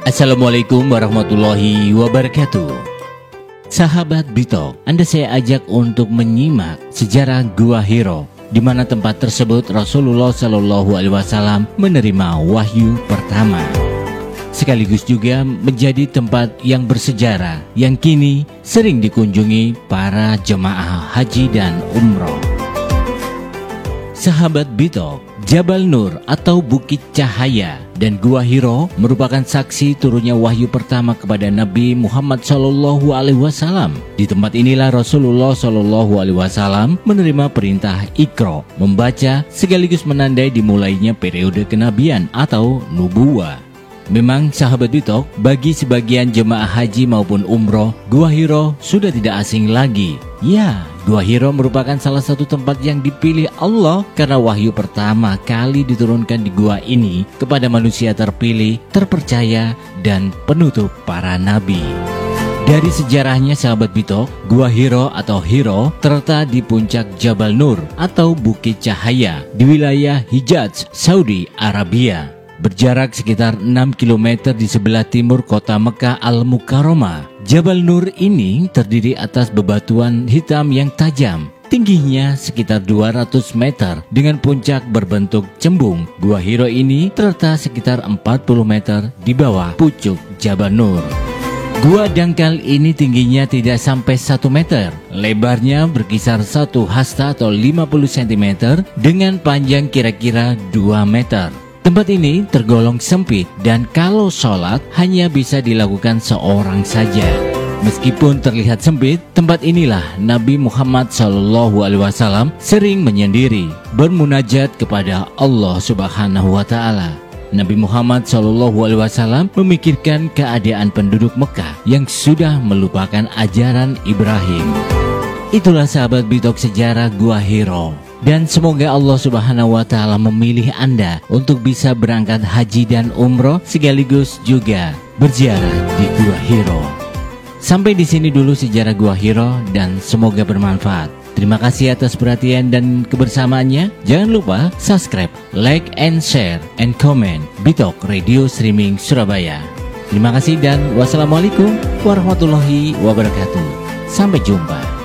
Assalamualaikum warahmatullahi wabarakatuh. Sahabat Bitok, Anda saya ajak untuk menyimak sejarah Gua Hiro, di mana tempat tersebut Rasulullah Shallallahu Alaihi Wasallam menerima wahyu pertama. Sekaligus juga menjadi tempat yang bersejarah yang kini sering dikunjungi para jemaah haji dan umroh. Sahabat Bitok, Jabal Nur atau Bukit Cahaya dan Gua Hiro merupakan saksi turunnya wahyu pertama kepada Nabi Muhammad Shallallahu Alaihi Wasallam. Di tempat inilah Rasulullah Shallallahu Alaihi Wasallam menerima perintah Iqra, membaca sekaligus menandai dimulainya periode kenabian atau nubuwah. Memang sahabat Bitok, bagi sebagian jemaah haji maupun umroh, Gua Hiro sudah tidak asing lagi. Ya, Gua Hiro merupakan salah satu tempat yang dipilih Allah karena wahyu pertama kali diturunkan di gua ini kepada manusia terpilih, terpercaya, dan penutup para nabi. Dari sejarahnya sahabat Bitok, Gua Hiro atau Hiro terletak di puncak Jabal Nur atau Bukit Cahaya di wilayah Hijaz, Saudi Arabia. Berjarak sekitar 6 km di sebelah timur kota Mekah Al-Mukarramah. Jabal Nur ini terdiri atas bebatuan hitam yang tajam. Tingginya sekitar 200 meter dengan puncak berbentuk cembung. Gua Hiro ini terletak sekitar 40 meter di bawah pucuk Jabal Nur. Gua dangkal ini tingginya tidak sampai 1 meter. Lebarnya berkisar 1 hasta atau 50 cm dengan panjang kira-kira 2 meter. Tempat ini tergolong sempit dan kalau sholat hanya bisa dilakukan seorang saja. Meskipun terlihat sempit, tempat inilah Nabi Muhammad SAW sering menyendiri, bermunajat kepada Allah Subhanahu wa Ta'ala. Nabi Muhammad SAW memikirkan keadaan penduduk Mekah yang sudah melupakan ajaran Ibrahim. Itulah sahabat Bitok sejarah Gua Hiro. Dan semoga Allah Subhanahu wa Ta'ala memilih Anda untuk bisa berangkat haji dan umroh sekaligus juga berziarah di Gua Hiro. Sampai di sini dulu sejarah Gua Hiro dan semoga bermanfaat. Terima kasih atas perhatian dan kebersamaannya. Jangan lupa subscribe, like, and share, and comment Bitok Radio Streaming Surabaya. Terima kasih dan wassalamualaikum warahmatullahi wabarakatuh. Sampai jumpa.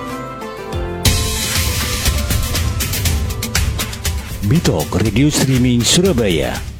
Bitok Radio Streaming Surabaya.